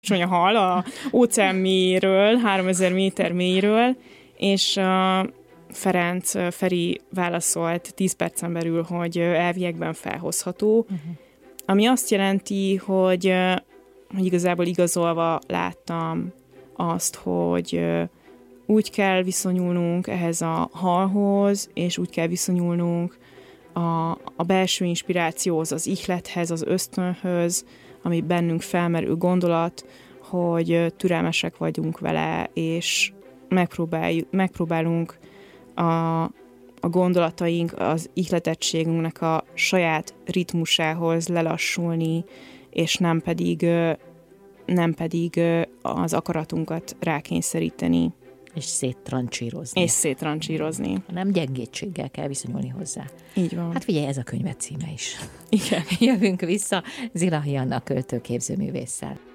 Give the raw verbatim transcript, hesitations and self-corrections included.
Alacsony a hal a óceán mélyéről, háromezer méter mélyről, és uh, Ferenc, Feri válaszolt tíz percen belül, hogy elviekben felhozható, uh-huh. ami azt jelenti, hogy, uh, hogy igazából igazolva láttam azt, hogy uh, úgy kell viszonyulnunk ehhez a halhoz, és úgy kell viszonyulnunk a, a belső inspirációhoz, az ihlethez, az ösztönhöz, ami bennünk felmerül gondolat, hogy türelmesek vagyunk vele, és megpróbálunk a, a gondolataink, az ihletettségünknek a saját ritmusához lelassulni, és nem pedig, nem pedig az akaratunkat rákényszeríteni. És széttrancsírozni. És széttrancsírozni. Nem gyengétséggel kell viszonyulni hozzá. Így van. Hát figyelj, ez a könyvet címe is. Igen. Jövünk vissza Zilahi Anna költőképzőművésszel.